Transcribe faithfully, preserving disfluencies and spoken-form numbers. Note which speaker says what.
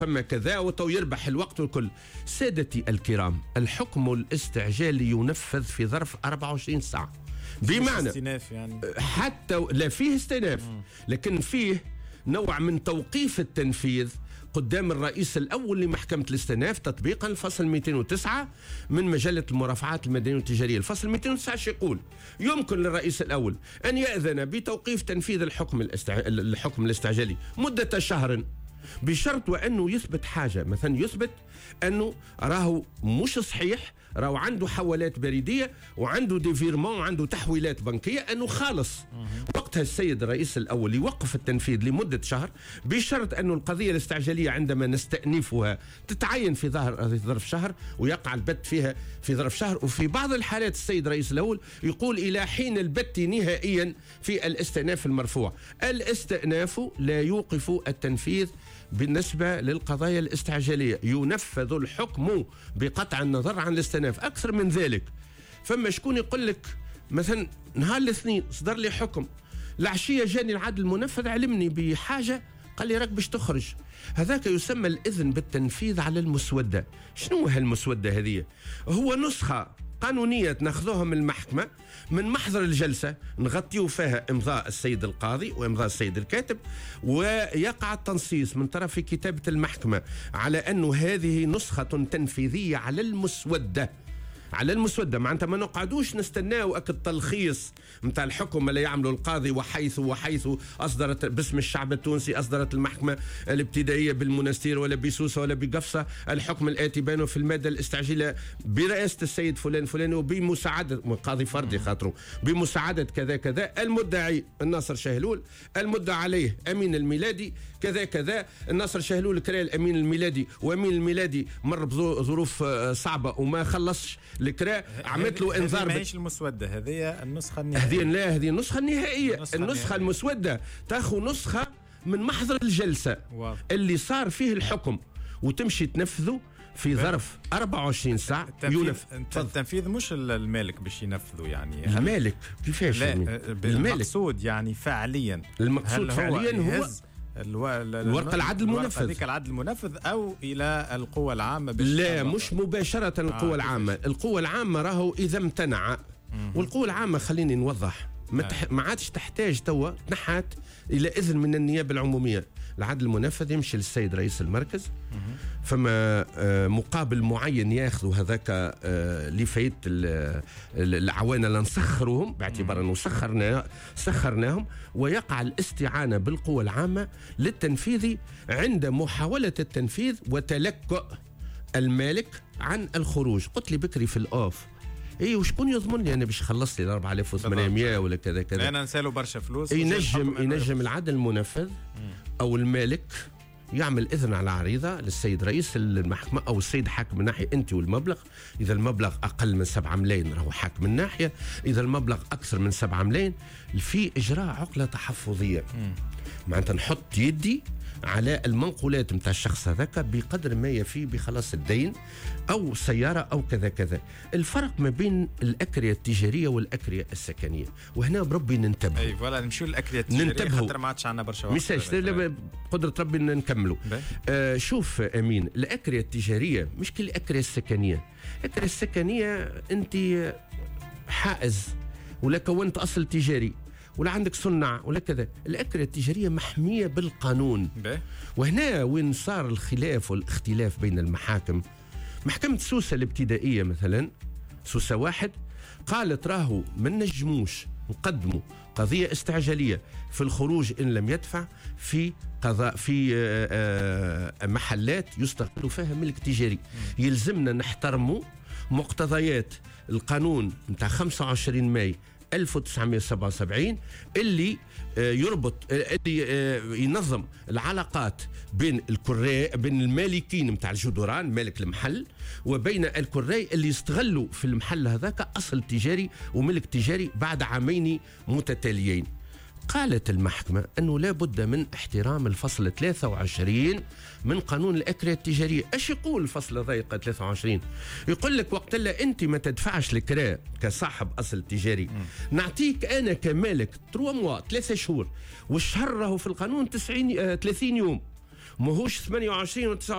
Speaker 1: فما كذا وتو يربح الوقت والكل. سادتي الكرام، الحكم الاستعجالي ينفذ في ظرف أربعة وعشرين ساعة، بمعنى
Speaker 2: استئناف يعني
Speaker 1: حتى لا فيه استئناف، لكن فيه نوع من توقيف التنفيذ قدام الرئيس الأول لمحكمة الاستئناف تطبيقا الفصل مئتين وتسعة من مجلة المرافعات المدنية والتجارية. الفصل مئتين وتسعة يقول يمكن للرئيس الأول أن يأذن بتوقيف تنفيذ الحكم الاستع... الحكم الاستعجالي مدة شهر، بشرط وأنه يثبت حاجة، مثلا يثبت أنه راهو مش صحيح، راهو عنده حوالات بريدية وعنده ديفيرمون وعنده تحويلات بنكية، أنه خالص. وقتها السيد الرئيس الأول يوقف التنفيذ لمدة شهر، بشرط أنه القضية الاستعجالية عندما نستأنفها تتعين في ظرف شهر ويقع البت فيها في ظرف شهر. وفي بعض الحالات السيد الرئيس الأول يقول إلى حين البت نهائيا في الاستئناف المرفوع. الاستئناف لا يوقف التنفيذ بالنسبة للقضايا الاستعجالية، ينفذ الحكم بقطع النظر عن الاستئناف. أكثر من ذلك، فما شكون يقول لك مثلا نهار الاثنين صدر لي حكم، العشية جاني العدل المنفذ علمني بحاجة قال لي راك باش تخرج، هذاك يسمى الإذن بالتنفيذ على المسودة. شنو هالمسودة هذه؟ هو نسخة قانونية ناخذوها من المحكمة من محضر الجلسة، نغطيو فيها إمضاء السيد القاضي وإمضاء السيد الكاتب، ويقع التنصيص من طرف كتابة المحكمة على أنه هذه نسخة تنفيذية على المسودة. على المسودة معناتها ما نقعدوش نستناو أكد تلخيص متاع الحكم اللي يعمله القاضي وحيث وحيث أصدرت باسم الشعب التونسي أصدرت المحكمة الابتدائية بالمنستير ولا بسوسة ولا بقفصة الحكم الآتي بينه في المادة الاستعجالية برئاسة السيد فلان فلان وبمساعدة قاضي فردي خاطره بمساعدة كذا كذا المدعي الناصر شهلول، المدعى عليه أمين الميلادي كذا كذا. الناصر شهلول كرا الأمين الميلادي وأمين الميلادي مر بظروف صعبة وما خلصش الكرا، عملت له انذار.
Speaker 2: ماهيش المسوده هذه النسخه النهائيه،
Speaker 1: هذه لا هذه النسخه النهائيه. النسخه, النسخة المسوده تاخذ نسخه من محضر الجلسه واو. اللي صار فيه الحكم وتمشي تنفذه في ظرف أربعة وعشرين ساعة.
Speaker 2: التنفيذ, التنفيذ مش المالك باش ينفذه يعني
Speaker 1: المالك كيفاش
Speaker 2: لا يعني؟ المقصود يعني فعليا
Speaker 1: المقصود فعليا هو
Speaker 2: الو...
Speaker 1: الورقة العدل المنفذ،
Speaker 2: هذيك العدل المنفذ أو إلى القوى العامة.
Speaker 1: لا مش مباشرة القوى آه العامة. القوى العامة راهو إذا امتنع، والقوى العامة خليني نوضح ما, تح... ما عادش تحتاج توا تنحت إلى إذن من النيابة العمومية. العدل المنفذ يمشي للسيد رئيس المركز، فما مقابل معين ياخذوا هذاك لفايت العوانة اللي نسخروهم باعتبار أنه سخرنا سخرناهم، ويقع الاستعانة بالقوى العامة للتنفيذ عند محاولة التنفيذ وتلكؤ المالك عن الخروج. قلت لي بكري في الأوف اي وشكون يضمن لي انا باش خلص لي أربعة آلاف وثمانمائة ولا كذا كذا،
Speaker 2: انا نسالو برشا فلوس.
Speaker 1: ينجم ينجم العدل المنفذ او المالك يعمل اذن على عريضه للسيد رئيس المحكمه او السيد حاكم الناحيه انت والمبلغ. اذا المبلغ اقل من سبعة ملايين راهو حاكم الناحيه، اذا المبلغ اكثر من سبعة ملايين في اجراء عقله تحفظيه، معناتها نحط يدي على المنقولات متاع الشخص هذاك بقدر ما يفي بخلاص الدين أو سيارة أو كذا كذا. الفرق ما بين الأكرية التجارية والأكرية السكنية، وهنا بربي ننتبه.
Speaker 2: أي ولا نمشيو الأكرية التجارية خاطر ما عادش عندنا برشا
Speaker 1: وقت. قدرة ربي نكملوا. آه شوف أمين، الأكرية التجارية مش كل الأكرية السكنية. الأكرية السكنية أنت حائز ولا كونت أصل تجاري ولا عندك صنع ولا كذا. الأكرية التجارية محمية بالقانون. وهنا وين صار الخلاف والاختلاف بين المحاكم، محكمة سوسة الابتدائية مثلا سوسة واحد قالت راهو من نجموش نقدموا قضية استعجالية في الخروج إن لم يدفع في قضاء في محلات يستغل فيها ملك تجاري. يلزمنا نحترموا مقتضيات القانون متاع خمسة وعشرين ماي ألف وتسعمائة وسبعة وسبعين اللي يربط اللي ينظم العلاقات بين الكراء بين المالكين متاع الجدران مالك المحل وبين الكراء اللي يستغلوا في المحل هذاك أصل تجاري وملك تجاري بعد عامين متتاليين. قالت المحكمة أنه لا بد من احترام الفصل ثلاثة وعشرين من قانون الأكرية التجارية. ايش يقول الفصل ضيقة ثلاثة وعشرين؟ يقول لك وقت لا أنت ما تدفعش الكراء كصاحب أصل تجاري م. نعطيك أنا كمالك تروا موا ثلاثة شهور، والشهر راهو في القانون تسعين آه ثلاثين يوم. ماهوش ثمانية وعشرين و